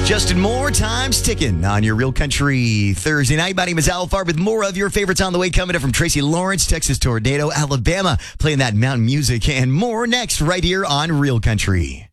Justin Moore, time's ticking on your Real Country Thursday night. My name is Al Farb with more of your favorites on the way coming up from Tracy Lawrence, Texas Tornado, Alabama, playing that mountain music and more next right here on Real Country.